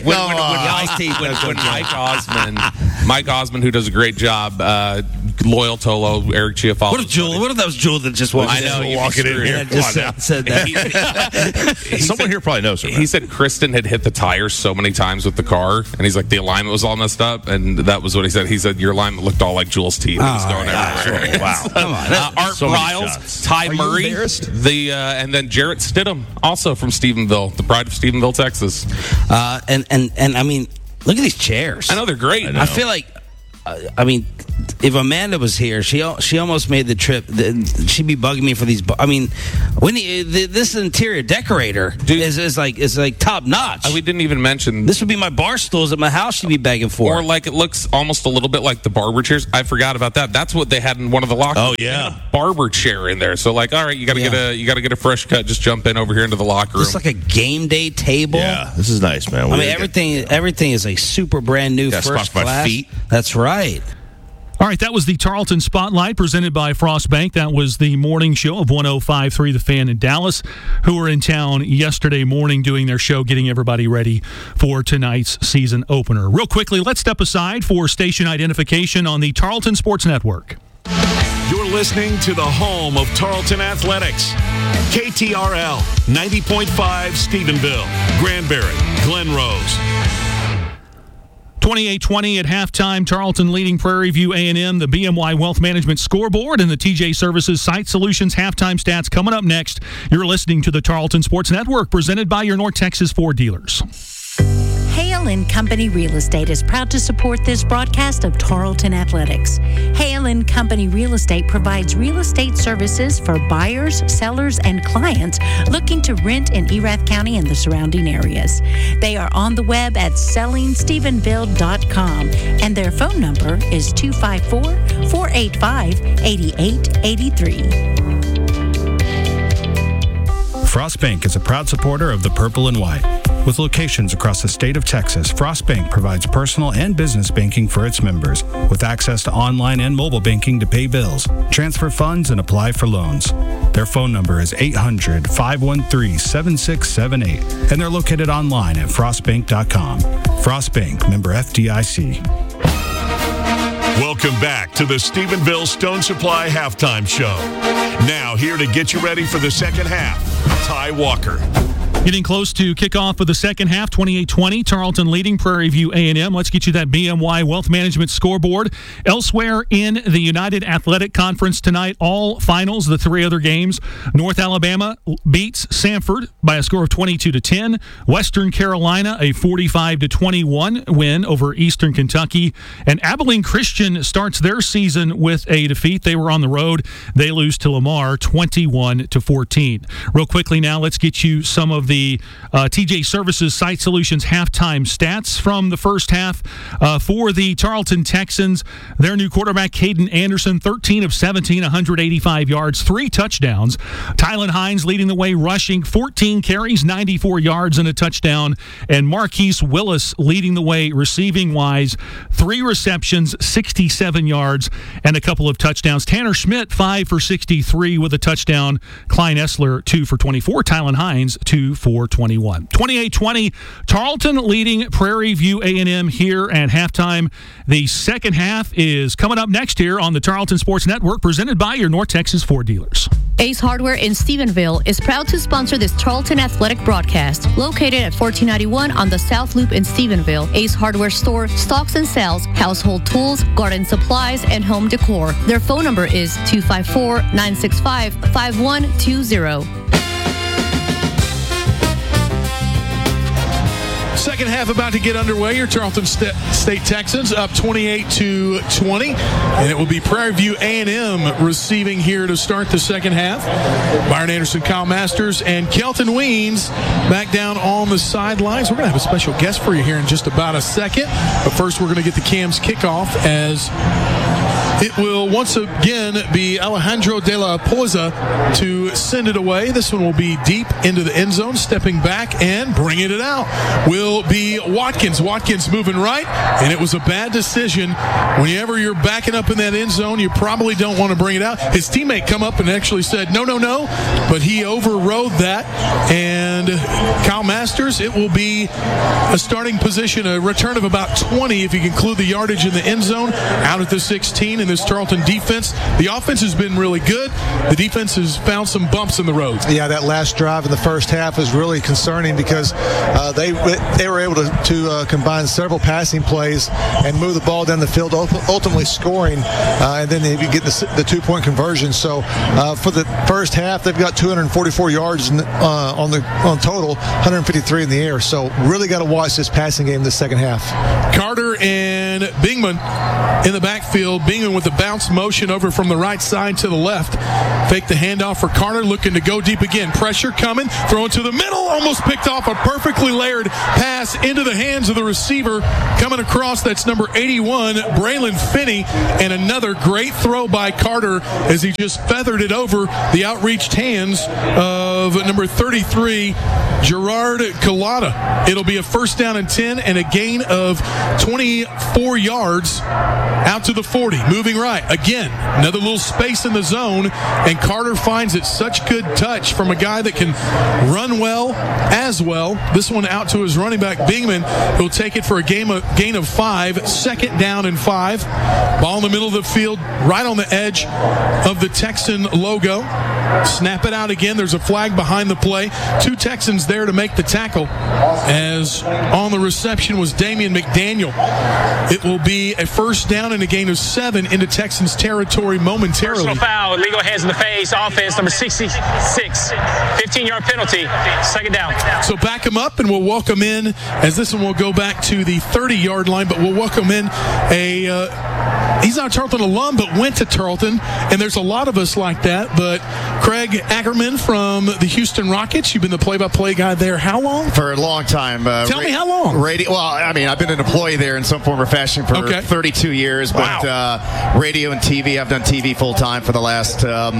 When Mike Osmond, who does a great job, Loyal Tolo, Eric Chiafalo. What if that was Jewel that just walked in? I know, walking in here. Said that. Someone here probably knows her. He said Kristen had hit the tires so many times with the car, and he's like, the alignment was all messed up, and that was what he said. He said, your alignment looked all like Jewel's teeth. It was going everywhere. Wow. Come on. Art Riles, Ty Murray, and then Jarrett Stidham, also from Stephenville, the pride of Stephenville, Texas. And I mean, look at these chairs. I know they're great. I feel like, if Amanda was here, she almost made the trip. She'd be bugging me for these. This interior decorator is like top notch. We didn't even mention this would be my bar stools at my house. She'd be begging for, or like it looks almost a little bit like the barber chairs. I forgot about that. That's what they had in one of the lockers. Oh yeah, a barber chair in there. So like, all right, you got to get a fresh cut. Just jump in over here into the locker room. It's like a game day table. Yeah, this is nice, man. Everything is like super brand new, first class. My feet. That's right. All right, that was the Tarleton Spotlight presented by Frost Bank. That was the morning show of 105.3 The Fan in Dallas, who were in town yesterday morning doing their show, getting everybody ready for tonight's season opener. Real quickly, let's step aside for station identification on the Tarleton Sports Network. You're listening to the home of Tarleton Athletics. KTRL 90.5 Stephenville, Granbury, Glen Rose. 28-20 at halftime. Tarleton leading Prairie View A&M, the BMY Wealth Management scoreboard, and the TJ Services Site Solutions halftime stats coming up next. You're listening to the Tarleton Sports Network, presented by your North Texas Ford dealers. Hale & Company Real Estate is proud to support this broadcast of Tarleton Athletics. Hale & Company Real Estate provides real estate services for buyers, sellers, and clients looking to rent in Erath County and the surrounding areas. They are on the web at sellingstephenville.com, and their phone number is 254-485-8883. Frost Bank is a proud supporter of the Purple and White. With locations across the state of Texas, Frost Bank provides personal and business banking for its members, with access to online and mobile banking to pay bills, transfer funds, and apply for loans. Their phone number is 800-513-7678, and they're located online at frostbank.com. Frost Bank, member FDIC. Welcome back to the Stephenville Stone Supply Halftime Show. Now, here to get you ready for the second half, Ty Walker. Getting close to kickoff of the second half, 28-20. Tarleton leading Prairie View A&M. Let's get you that BMY Wealth Management scoreboard. Elsewhere in the United Athletic Conference tonight, all finals, the three other games. North Alabama beats Samford by a score of 22-10. Western Carolina, a 45-21 win over Eastern Kentucky. And Abilene Christian starts their season with a defeat. They were on the road. They lose to Lamar 21-14. Real quickly now, let's get you some of the TJ Services Site Solutions halftime stats from the first half for the Tarleton Texans. Their new quarterback, Caden Anderson, 13 of 17, 185 yards, 3 touchdowns. Tylen Hines leading the way, rushing 14 carries, 94 yards, and a touchdown. And Marquise Willis leading the way, receiving-wise, 3 receptions, 67 yards, and a couple of touchdowns. Tanner Schmidt, 5 for 63 with a touchdown. Klein Essler, 2 for 24. Tylen Hines, 2 for 21. 28-20, Tarleton leading Prairie View A&M here at halftime. The second half is coming up next here on the Tarleton Sports Network, presented by your North Texas Ford dealers. Ace Hardware in Stephenville is proud to sponsor this Tarleton Athletic broadcast. Located at 1491 on the South Loop in Stephenville, Ace Hardware store stocks and sells household tools, garden supplies, and home decor. Their phone number is 254-965-5120. Second half about to get underway. Your Tarleton State Texans up 28-20, and it will be Prairie View A&M receiving here to start the second half. Byron Anderson, Kyle Masters, and Kelton Weens back down on the sidelines. We're going to have a special guest for you here in just about a second, but first we're going to get the Cams kickoff as it will once again be Alejandro de la Poza to send it away. This one will be deep into the end zone, stepping back and bringing it out will be Watkins. Watkins moving right, and it was a bad decision. Whenever you're backing up in that end zone, you probably don't want to bring it out. His teammate come up and actually said, no, but he overrode that. And Kyle Masters, it will be a starting position, a return of about 20 if you include the yardage in the end zone, out at the 16 in this Tarleton defense. The offense has been really good. The defense has found some bumps in the road. Yeah, that last drive in the first half is really concerning because they were able to combine several passing plays and move the ball down the field, ultimately scoring, and then they get the 2-point conversion. So for the first half, they've got 244 yards on total, 153 in the air. So really got to watch this passing game this second half. Carter and Bingman in the backfield. Bingman with the bounce motion over from the right side to the left. Fake the handoff for Carter, looking to go deep again. Pressure coming, throwing to the middle, almost picked off. A perfectly layered pass into the hands of the receiver. Coming across, that's number 81, Braylon Finney, and another great throw by Carter as he just feathered it over the outreached hands of number 33, Gerard Collada. It'll be a first down and 10 and a gain of 24 yards out to the 40. Moving right. Again, another little space in the zone, and Carter finds it. Such good touch from a guy that can run well as well. This one out to his running back, Bingman, who'll take it for a gain of 5. Second down and 5. Ball in the middle of the field, right on the edge of the Texan logo. Snap it out again. There's a flag behind the play. 2 Texans there to make the tackle, as on the reception was Damian McDaniel. It will be a first down and a gain of 7 into Texans territory momentarily. Personal foul, illegal hands in the face, offense number 66, 15-yard penalty, second down. So back him up, and we'll welcome in, as this one will go back to the 30-yard line, but we'll welcome in he's not a Tarleton alum, but went to Tarleton, and there's a lot of us like that. But Craig Ackerman from the Houston Rockets, you've been the play-by-play guy there how long? For a long time. Tell me how long? Well, I mean, I've been an employee there in some form or fashion for 32 years, but radio and TV, I've done TV full-time for the last,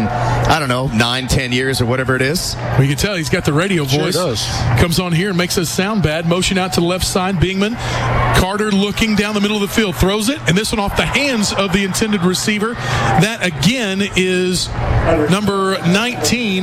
9-10 years or whatever it is. Well, you can tell he's got the radio voice. Sure does. Comes on here and makes us sound bad. Motion out to the left side, Bingman. Carter looking down the middle of the field, throws it, and this one off the hands of the intended receiver. That again is number 19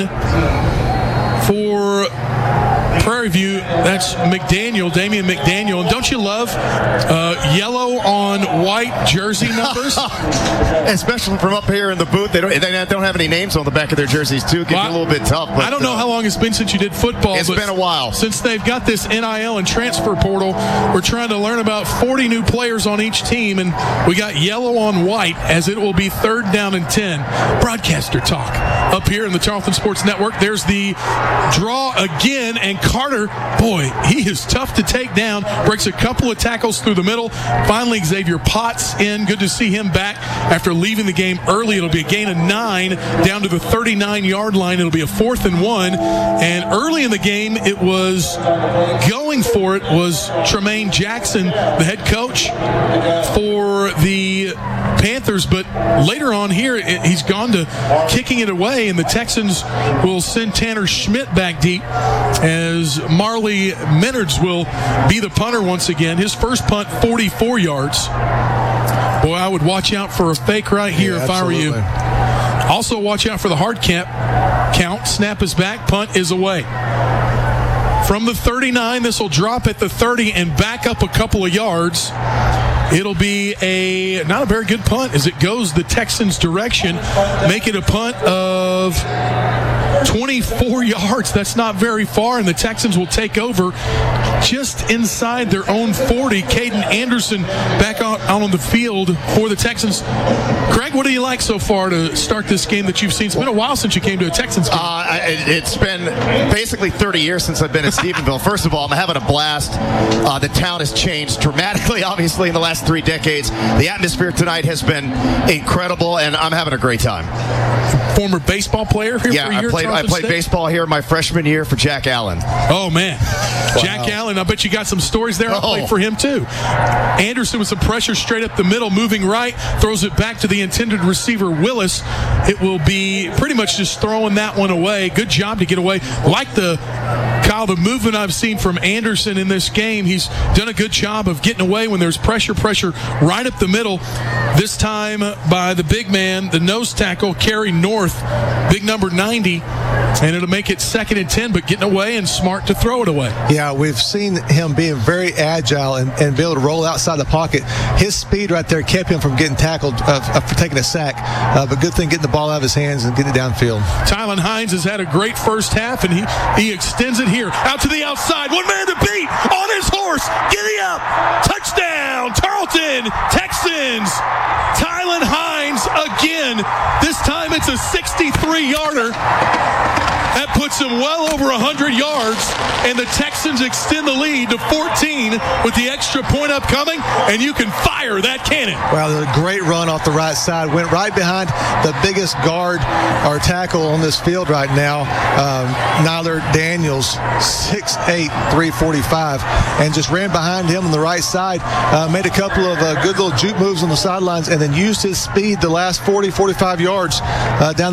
for Prairie View. That's McDaniel, Damian McDaniel. And don't you love yellow on white jersey numbers? Especially from up here in the booth. They don't have any names on the back of their jerseys, too. It can be a little bit tough. But, I don't know how long it's been since you did football. It's been a while. Since they've got this NIL and transfer portal, we're trying to learn about 40 new players on each team, and we got yellow on white as it will be third down and 10. Broadcaster talk up here in the Tarleton Sports Network. There's the draw again, and Carter, boy, he is tough to take down. Breaks a couple of tackles through the middle. Finally, Xavier Potts in. Good to see him back after leaving the game early. It'll be a gain of 9 down to the 39-yard line. It'll be a 4th and 1. And early in the game, it was going for it was Tremaine Jackson, the head coach for the Panthers. But later on here, he's gone to kicking it away, and the Texans will send Tanner Schmidt back deep as Marley Menards will be the punter once again. His first punt, 44 yards. Boy, I would watch out for a fake right here if I were you. Also, watch out for the hard count. Snap is back, punt is away. From the 39, this will drop at the 30 and back up a couple of yards. It'll be not a very good punt as it goes the Texans' direction. Make it a punt of 24 yards. That's not very far, and the Texans will take over just inside their own 40. Caden Anderson back out on the field for the Texans. Craig, what do you like so far to start this game that you've seen? It's been a while since you came to a Texans game. It's been basically 30 years since I've been in Stephenville. First of all, I'm having a blast. The town has changed dramatically, obviously, in the last 3 decades. The atmosphere tonight has been incredible, and I'm having a great time. Former baseball player here for a year? I played baseball here my freshman year for Jack Allen. Oh, man. Wow. Jack Allen, I bet you got some stories there. I played for him, too. Anderson with some pressure straight up the middle, moving right, throws it back to the intended receiver, Willis. It will be pretty much just throwing that one away. Good job to get away. Like the movement I've seen from Anderson in this game. He's done a good job of getting away when there's pressure right up the middle. This time by the big man, the nose tackle, Kerry North, big number 90. And it'll make it 2nd and 10, but getting away and smart to throw it away. Yeah, we've seen him being very agile and be able to roll outside the pocket. His speed right there kept him from getting tackled, for taking a sack. But good thing getting the ball out of his hands and getting it downfield. Tylen Hines has had a great first half, and he extends it here. Out to the outside. One man to beat on his horse. Giddy up. Touchdown. Tarleton Texans. Tylen Hines again. This time it's a 63-yarder. That puts him well over 100 yards, and the Texans extend the lead to 14 with the extra point upcoming, and you can fire that cannon. Wow, a great run off the right side. Went right behind the biggest guard or tackle on this field right now, Nyler Daniels, 6'8", 345, and just ran behind him on the right side, made a couple of good little juke moves on the sidelines, and then used his speed the last 40, 45 yards